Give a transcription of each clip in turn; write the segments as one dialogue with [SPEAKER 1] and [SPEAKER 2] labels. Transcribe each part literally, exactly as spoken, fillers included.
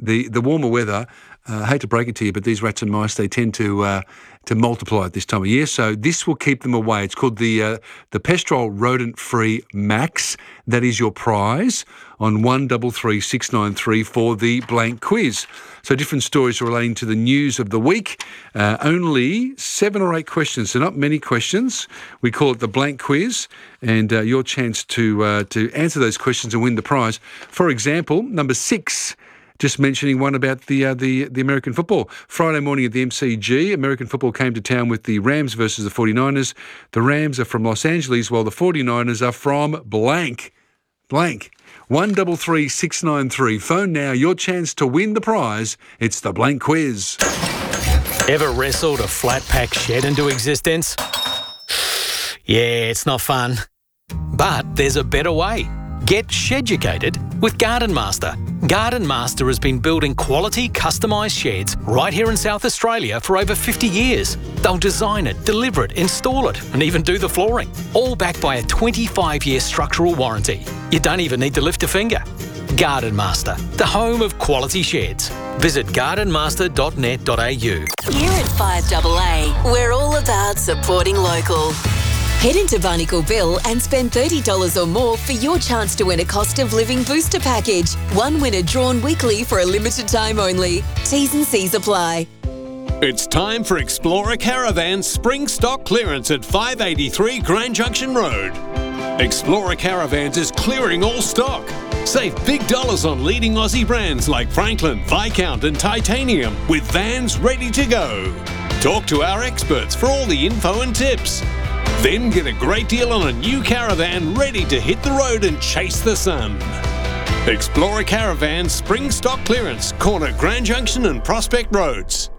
[SPEAKER 1] the, the warmer weather, uh, I hate to break it to you, but these rats and mice, they tend to uh, to multiply at this time of year. So this will keep them away. It's called the uh, the Pestrol Rodent-Free Max. That is your prize on one double three six nine three for the blank quiz. So different stories relating to the news of the week. Uh, only seven or eight questions, so not many questions. We call it the blank quiz, and uh, your chance to uh, to answer those questions and win the prize. For example, number six. Just mentioning one about the uh, the the American football. Friday morning at the M C G, American football came to town with the Rams versus the forty-niners. The Rams are from Los Angeles, while the forty-niners are from blank. Blank. one double three six nine three. Phone now, your chance to win the prize. It's the blank quiz.
[SPEAKER 2] Ever wrestled a flat pack shed into existence? Yeah, it's not fun. But there's a better way. Get sheducated with Garden Master. Garden Master has been building quality, customised sheds right here in South Australia for over fifty years. They'll design it, deliver it, install it, and even do the flooring. All backed by a twenty-five year structural warranty. You don't even need to lift a finger. Garden Master, the home of quality sheds. Visit garden master dot net dot a u.
[SPEAKER 3] Here at five A A, we're all about supporting local. Head into Barnacle Bill and spend thirty dollars or more for your chance to win a cost of living booster package. One winner drawn weekly for a limited time only. T's and C's apply.
[SPEAKER 4] It's time for Explorer Caravan's spring stock clearance at five eighty-three Grand Junction Road. Explorer Caravans is clearing all stock. Save big dollars on leading Aussie brands like Franklin, Viscount and Titanium with vans ready to go. Talk to our experts for all the info and tips. Then get a great deal on a new caravan ready to hit the road and chase the sun. Explorer Caravan Spring Stock Clearance, corner Grand Junction and Prospect Roads.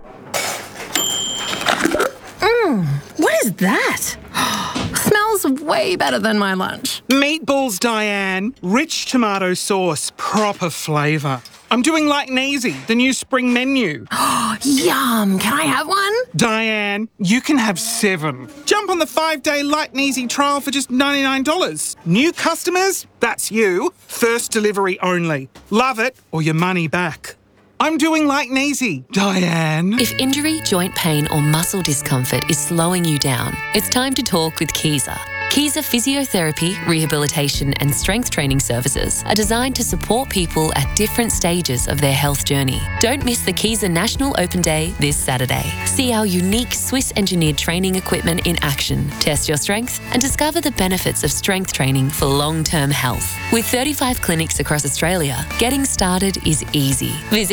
[SPEAKER 5] Mmm, what is that? Smells way better than my lunch.
[SPEAKER 6] Meatballs, Diane. Rich tomato sauce, proper flavour. I'm doing like Neasy, the new spring menu.
[SPEAKER 5] Yum! Can I have one?
[SPEAKER 6] Diane, you can have seven. Jump on the five-day Light and Easy trial for just ninety-nine dollars. New customers? That's you. First delivery only. Love it or your money back. I'm doing like Neasy, Diane.
[SPEAKER 3] If injury, joint pain or muscle discomfort is slowing you down, it's time to talk with Kiesa. Kiesa Physiotherapy, Rehabilitation and Strength Training Services are designed to support people at different stages of their health journey. Don't miss the Kiesa National Open Day this Saturday. See our unique Swiss-engineered training equipment in action, test your strength and discover the benefits of strength training for long-term health. With thirty-five clinics across Australia, getting started is easy. Visit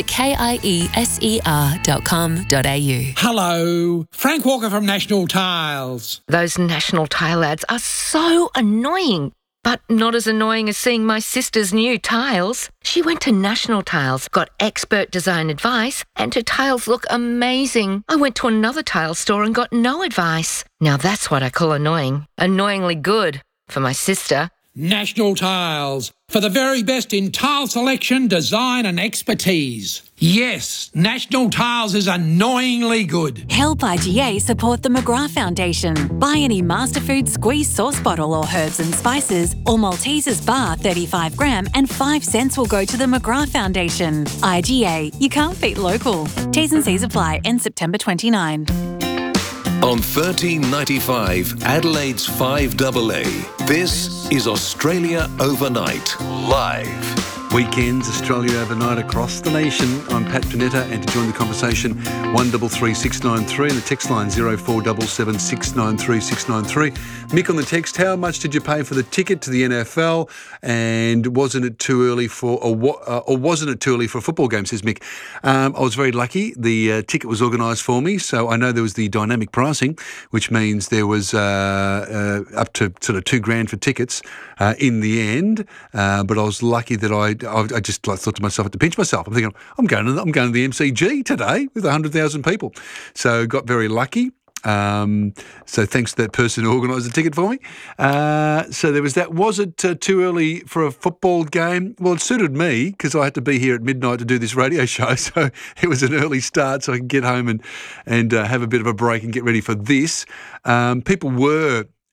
[SPEAKER 3] kieser dot com dot a u.
[SPEAKER 7] Hello, Frank Walker from National Tiles.
[SPEAKER 8] Those National Tile ads are so annoying, but not as annoying as seeing my sister's new tiles. She went to National Tiles, got expert design advice, and her tiles look amazing. I went to another tile store and got no advice. Now that's what I call annoying. Annoyingly good for my sister.
[SPEAKER 7] National Tiles, for the very best in tile selection, design and expertise. Yes, National Tiles is annoyingly good.
[SPEAKER 9] Help I G A support the McGrath Foundation. Buy any Masterfood squeeze sauce bottle or herbs and spices or Maltesers bar thirty-five gram and five cents will go to the McGrath Foundation. I G A, you can't beat local. T's and C's apply, end September twenty-ninth.
[SPEAKER 10] On thirteen ninety-five, Adelaide's five A A, this is Australia Overnight, live.
[SPEAKER 1] Weekends, Australia Overnight across the nation. I'm Pat Panetta, and to join the conversation, one double three six nine three and the text line zero four seven seven six nine three six nine three. Mick on the text, how much did you pay for the ticket to the N F L, and wasn't it too early for, or, uh, or wasn't it too early for a football game, says Mick. Um, I was very lucky. The uh, ticket was organised for me, so I know there was the dynamic pricing, which means there was uh, uh, up to sort of two grand for tickets uh, in the end, uh, but I was lucky that I I just thought to myself, I had to pinch myself. I'm thinking, I'm going to, I'm going to the M C G today with one hundred thousand people. So got very lucky. Um, so thanks to that person who organised the ticket for me. Uh, so there was that. Was it uh, too early for a football game? Well, it suited me because I had to be here at midnight to do this radio show. So it was an early start so I could get home and, and uh, have a bit of a break and get ready for this. Um, people were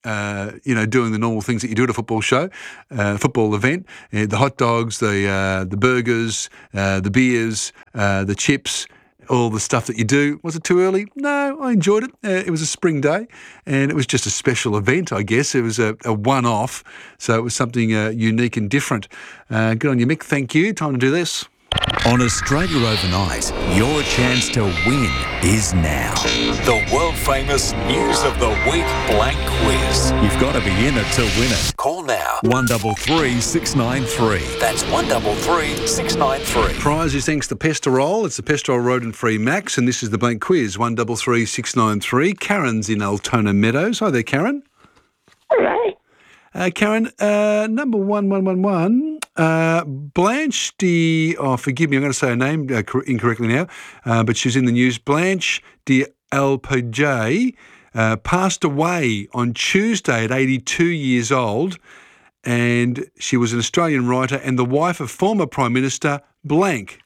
[SPEAKER 1] uh, you know, doing the normal things that you do at a football show, uh, football event, uh, the hot dogs, the uh, the burgers, uh, the beers, uh, the chips, all the stuff that you do. Was it too early? No, I enjoyed it. Uh, it was a spring day, and it was just a special event, I guess. It was a, a one-off, so it was something uh, unique and different. Uh, good on you, Mick. Thank you. Time to do this.
[SPEAKER 11] On Australia Overnight, your chance to win is now. The world-famous News of the Week Blank Quiz. You've got to be in it to win it. Call now. one three three, six nine three. That's one three three, six nine three.
[SPEAKER 1] Prize is thanks to Pestarol. It's the Pestarol Rodent-Free Max, and this is the Blank Quiz, one three three, six nine three. Karen's in Altona Meadows. Hi there, Karen.
[SPEAKER 12] Hello.
[SPEAKER 1] Uh, Karen, uh, number one one one one. Uh, Blanche de, oh, forgive me, I'm going to say her name uh, cor- incorrectly now, uh, but she's in the news. Blanche de Alpejay uh, passed away on Tuesday at eighty-two years old, and she was an Australian writer and the wife of former Prime Minister blank.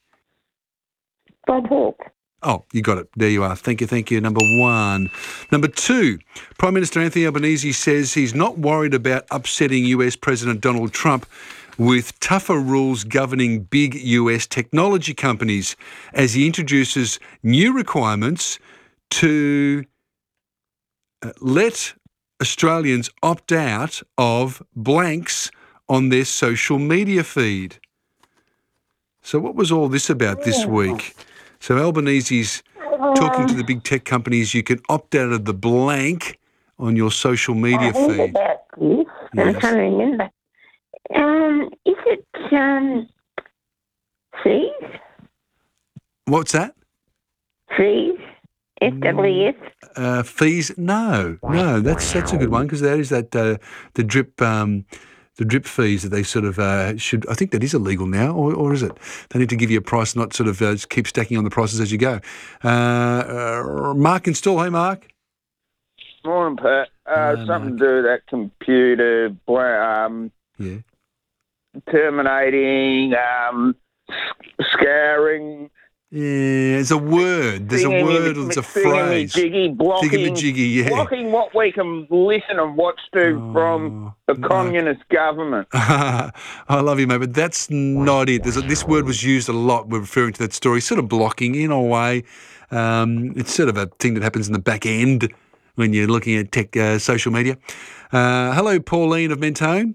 [SPEAKER 12] Bob Hawke.
[SPEAKER 1] Oh, you got it. There you are. Thank you, thank you. Number one. Number two, Prime Minister Anthony Albanese says he's not worried about upsetting U S President Donald Trump with tougher rules governing big U S technology companies as he introduces new requirements to uh, let Australians opt out of blanks on their social media feed. So what was all this about this week? So Albanese's talking to the big tech companies, you can opt out of the blank on your social media
[SPEAKER 12] I heard
[SPEAKER 1] feed.
[SPEAKER 12] about this.
[SPEAKER 1] Yes.
[SPEAKER 12] I'm trying to remember. Um, is it um, fees?
[SPEAKER 1] What's that?
[SPEAKER 12] Fees? F W S?
[SPEAKER 1] Uh, fees? No, no, that's that's a good one because that is that uh, the drip um, the drip fees that they sort of uh, should. I think that is illegal now, or, or is it? They need to give you a price, not sort of uh, just keep stacking on the prices as you go. Uh, uh, Mark in Stall. Hey, Mark.
[SPEAKER 13] Morning, Pat. Uh,
[SPEAKER 1] Hello,
[SPEAKER 13] something to do with that computer, um,
[SPEAKER 1] yeah,
[SPEAKER 13] terminating, um, scouring.
[SPEAKER 1] Yeah, there's a word. There's a word. There's a phrase.
[SPEAKER 13] Jiggy, blocking,
[SPEAKER 1] Thingamajiggy, yeah.
[SPEAKER 13] blocking what we can listen and watch to
[SPEAKER 1] Oh,
[SPEAKER 13] from the communist government.
[SPEAKER 1] I love you, mate, but that's not it. There's a, this word was used a lot. We're referring to that story, sort of blocking in a way. Um, it's sort of a thing that happens in the back end when you're looking at tech, uh, social media. Uh, hello, Pauline of Mentone.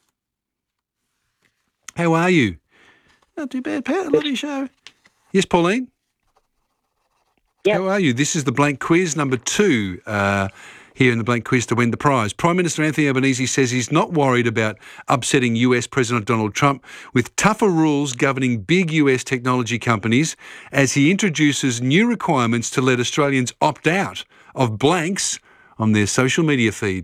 [SPEAKER 1] How are you? Not too bad, Pat. I love your show. Yes, Pauline?
[SPEAKER 12] Yep.
[SPEAKER 1] How are you? This is the Blank Quiz number two uh, here in the Blank Quiz to win the prize. Prime Minister Anthony Albanese says he's not worried about upsetting U S President Donald Trump with tougher rules governing big U S technology companies as he introduces new requirements to let Australians opt out of blanks on their social media feed.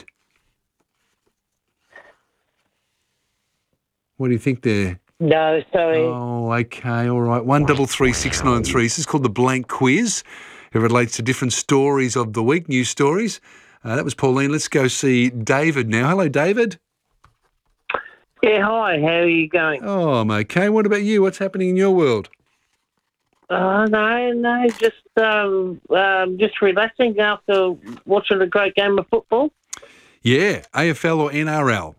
[SPEAKER 1] What do you think there?
[SPEAKER 12] No, sorry.
[SPEAKER 1] Oh, okay, all right. One double three six nine three. This is called the Blank Quiz. It relates to different stories of the week, news stories. Uh, that was Pauline. Let's go see David now. Hello, David.
[SPEAKER 14] Yeah, hi. How are you going?
[SPEAKER 1] Oh, I'm okay. What about you? What's happening in your world?
[SPEAKER 14] Uh, no, no, just um, um, just relaxing after watching a great game of football.
[SPEAKER 1] Yeah, A F L or N R L?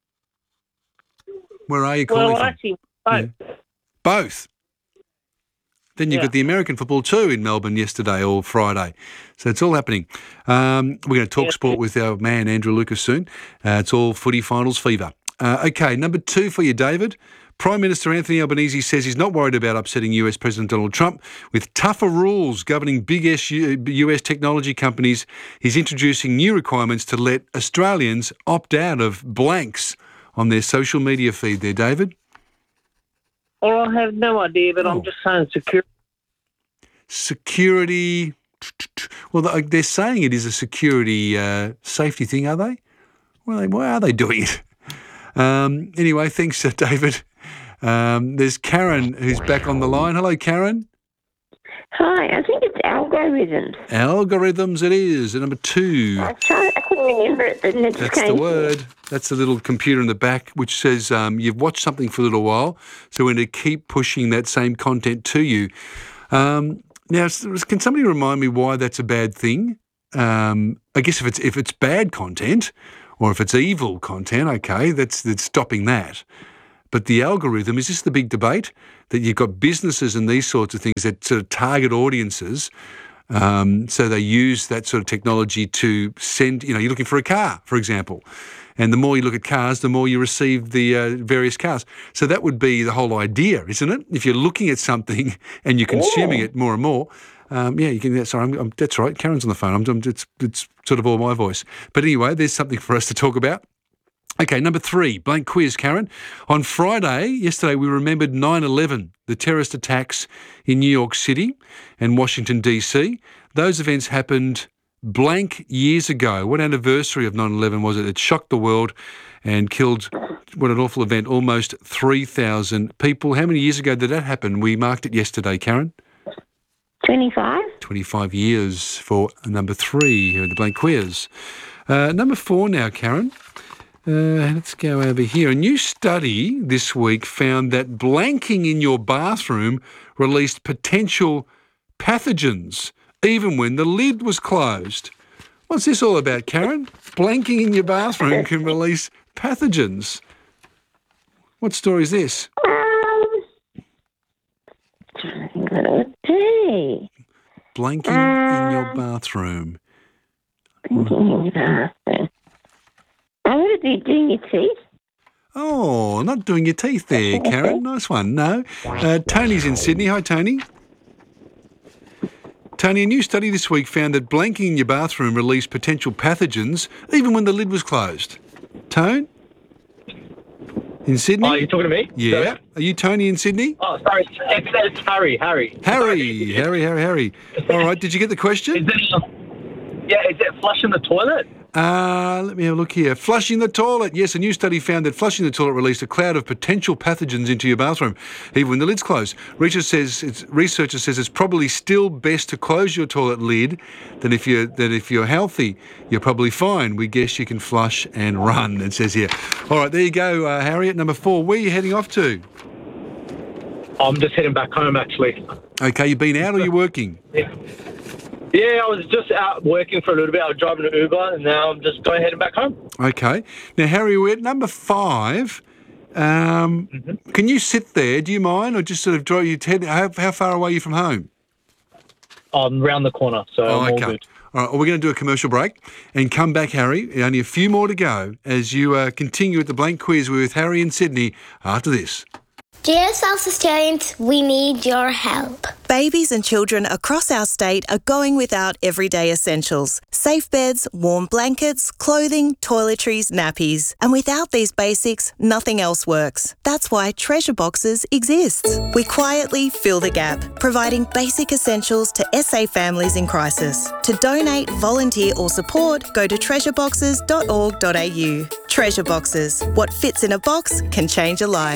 [SPEAKER 1] Where are you calling
[SPEAKER 14] well,
[SPEAKER 1] from?
[SPEAKER 14] actually, both.
[SPEAKER 1] Yeah. Both. Then you've
[SPEAKER 14] Yeah.
[SPEAKER 1] got the American football too in Melbourne yesterday or Friday. So it's all happening. Um, we're going to talk
[SPEAKER 14] Yeah.
[SPEAKER 1] sport with our man Andrew Lucas soon. Uh, it's all footy finals fever. Uh, okay, number two for you, David. Prime Minister Anthony Albanese says he's not worried about upsetting U S President Donald Trump with tougher rules governing big U S technology companies. He's introducing new requirements to let Australians opt out of blanks on their social media feed there, David.
[SPEAKER 14] Well, I have no idea, but
[SPEAKER 1] Oh.
[SPEAKER 14] I'm just saying security.
[SPEAKER 1] Security. Well, they're saying it is a security uh, safety thing, are they? Well, why are they doing it? Um, anyway, thanks, uh, David. Um, there's Karen who's back on the line. Hello, Karen.
[SPEAKER 12] Hi, I think it's algorithms.
[SPEAKER 1] Algorithms it is. And number two.
[SPEAKER 12] I, tried, I couldn't remember it, but it just
[SPEAKER 1] That's
[SPEAKER 12] came
[SPEAKER 1] the
[SPEAKER 12] to me.
[SPEAKER 1] word. That's the little computer in the back which says um, you've watched something for a little while, so we're going to keep pushing that same content to you. Um, now, s- can somebody remind me why that's a bad thing? Um, I guess if it's if it's bad content, or if it's evil content, okay, that's, that's stopping that. But the algorithm, is this the big debate? That you've got businesses and these sorts of things that sort of target audiences. Um, so they use that sort of technology to send, you know, you're looking for a car, for example. And the more you look at cars, the more you receive the uh, various cars. So that would be the whole idea, isn't it? If you're looking at something and you're consuming
[SPEAKER 15] Oh.
[SPEAKER 1] it more and more, um, yeah, you can. Sorry, I'm, I'm, that's right. Karen's on the phone. I'm, I'm, it's, it's sort of all my voice. But anyway, there's something for us to talk about. Okay, number three, blank quiz, Karen. On Friday, yesterday, we remembered nine eleven, the terrorist attacks in New York City and Washington, D C. Those events happened blank years ago. What anniversary of nine eleven was it? It shocked the world and killed, what an awful event, almost three thousand people. How many years ago did that happen? We marked it yesterday, Karen.
[SPEAKER 12] twenty-five.
[SPEAKER 1] twenty-five years for number three here in the blank quiz. Uh, number four now, Karen. Uh, let's go over here. A new study this week found that blanking in your bathroom released potential pathogens even when the lid was closed. What's this all about, Karen? Blanking in your bathroom can release pathogens. What story is this?
[SPEAKER 12] Um, okay.
[SPEAKER 1] Blanking
[SPEAKER 12] Um,
[SPEAKER 1] in your bathroom.
[SPEAKER 12] I'm going to be doing your teeth.
[SPEAKER 1] Oh, not doing your teeth there, Karen. Nice one. No. Uh, Tony's in Sydney. Hi, Tony. Tony, a new study this week found that blanking in your bathroom released potential pathogens even when the lid was closed. Tone? In Sydney?
[SPEAKER 15] Oh, you're talking to me?
[SPEAKER 1] Yeah.
[SPEAKER 15] Sorry?
[SPEAKER 1] Are you Tony in Sydney?
[SPEAKER 15] Oh, sorry. It's, it's Harry. Harry.
[SPEAKER 1] Harry. Harry, Harry, Harry. All right. Did you get the question?
[SPEAKER 15] Is it, um, yeah, is it flushing the toilet?
[SPEAKER 1] Uh, let me have a look here. Flushing the toilet. Yes, a new study found that flushing the toilet released a cloud of potential pathogens into your bathroom, even when the lid's closed. Research says it's, researcher says it's probably still best to close your toilet lid than if you're, than if you're healthy. You're probably fine. We guess you can flush and run, it says here. All right, there you go, uh, Harriet. Number four, where are you heading off to?
[SPEAKER 15] I'm just heading back home, actually.
[SPEAKER 1] Okay, you been out or you working?
[SPEAKER 15] Yeah, I was just out working for a little bit. I was driving an Uber, and now I'm just going heading back home.
[SPEAKER 1] Okay. Now, Harry, we're at number five. Um,
[SPEAKER 15] Mm-hmm.
[SPEAKER 1] Can you sit there? Do you mind? Or just sort of draw your head? How, how far away are you from home?
[SPEAKER 15] I'm round the corner, so
[SPEAKER 1] Oh,
[SPEAKER 15] I'm
[SPEAKER 1] okay.
[SPEAKER 15] all good.
[SPEAKER 1] All right, well, we're going to do a commercial break and come back, Harry. Only a few more to go as you uh, continue with the blank quiz with Harry in Sydney after this.
[SPEAKER 16] Dear South Australians, we need your help.
[SPEAKER 17] Babies and children across our state are going without everyday essentials. Safe beds, warm blankets, clothing, toiletries, nappies. And without these basics, nothing else works. That's why Treasure Boxes exists. We quietly fill the gap, providing basic essentials to S A families in crisis. To donate, volunteer or support, go to treasure boxes dot org dot a u. Treasure Boxes. What fits in a box can change a life.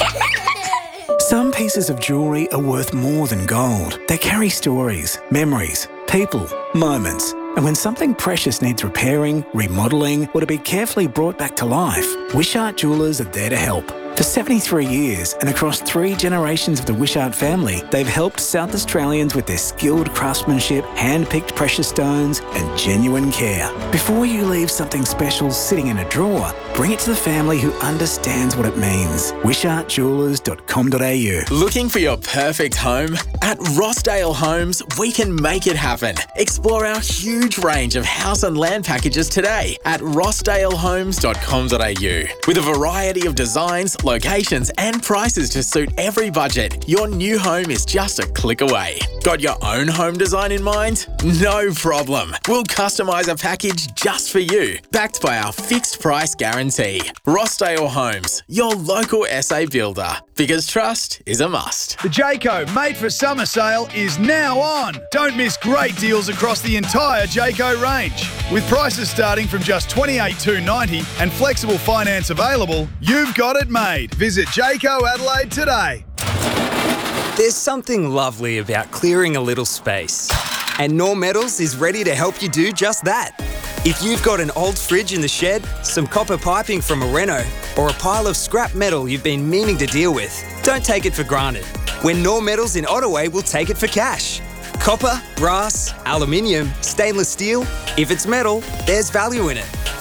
[SPEAKER 18] Some pieces of jewellery are worth more than gold. They carry stories, memories, people, moments. And when something precious needs repairing, remodelling, or to be carefully brought back to life, Wishart Jewellers are there to help. For seventy-three years and across three generations of the Wishart family, they've helped South Australians with their skilled craftsmanship, hand-picked precious stones and genuine care. Before you leave something special sitting in a drawer, bring it to the family who understands what it means. wishart jewellers dot com dot a u.
[SPEAKER 19] Looking for your perfect home? At Rossdale Homes, we can make it happen. Explore our huge range of house and land packages today at rossdale homes dot com dot a u. With a variety of designs, locations and prices to suit every budget, your new home is just a click away. Got your own home design in mind? No problem. We'll customise a package just for you, backed by our fixed price guarantee. Rossdale Homes, your local S A builder, because trust is a must.
[SPEAKER 20] The Jayco Made for Summer sale is now on. Don't miss great deals across the entire Jayco range. With prices starting from just twenty-eight thousand two hundred ninety dollars and flexible finance available, you've got it made. Visit Jayco Adelaide today.
[SPEAKER 21] There's something lovely about clearing a little space. And Norm Metals is ready to help you do just that. If you've got an old fridge in the shed, some copper piping from a reno, or a pile of scrap metal you've been meaning to deal with, don't take it for granted. When Norm Metals in Ottaway will take it for cash. Copper, brass, aluminium, stainless steel, if it's metal, there's value in it.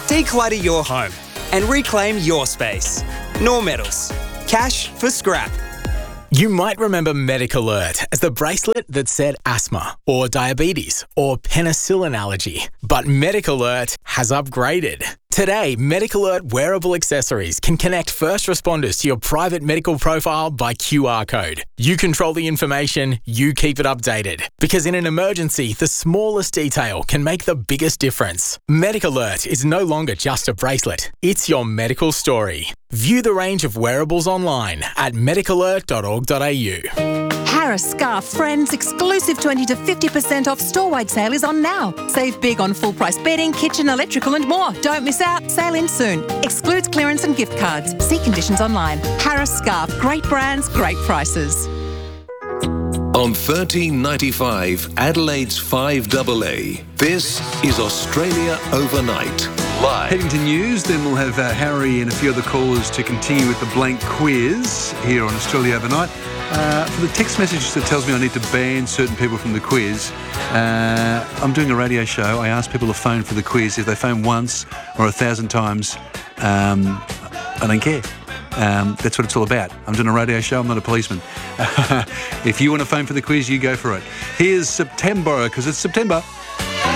[SPEAKER 21] Declutter your home and reclaim your space. Nor Metals. Cash for scrap.
[SPEAKER 19] You might remember MedicAlert as the bracelet that said asthma or diabetes or penicillin allergy. But MedicAlert has upgraded. Today, MedicAlert wearable accessories can connect first responders to your private medical profile by Q R code. You control the information, you keep it updated. Because in an emergency, the smallest detail can make the biggest difference. MedicAlert is no longer just a bracelet, it's your medical story. View the range of wearables online at medicalert dot org dot a u.
[SPEAKER 2] Harris Scarf Friends exclusive twenty to fifty percent off store-wide sale is on now. Save big on full-price bedding, kitchen, electrical and more. Don't miss out. Sale in soon. Excludes clearance and gift cards. See conditions online. Harris Scarf. Great brands, great prices.
[SPEAKER 10] On thirteen ninety-five, Adelaide's five A A, this is Australia Overnight. Live.
[SPEAKER 1] Heading to news, then we'll have uh, Harry and a few other callers to continue with the blank quiz here on Australia Overnight. Uh, for the text message that tells me I need to ban certain people from the quiz, uh, I'm doing a radio show. I ask people to phone for the quiz. If they phone once or a thousand times, um, I don't care. Um, that's what it's all about. I'm doing a radio show. I'm not a policeman. If you want to phone for the quiz, you go for it. Here's September, because it's September.